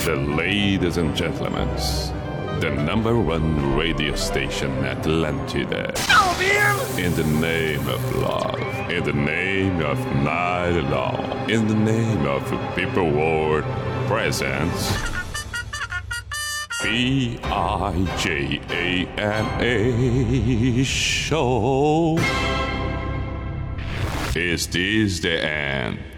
The ladies and gentlemen, the number one radio station Atlantida. In the name of love, in the name of night long, in the name of people world presence. PIJAMA show. Is this the end?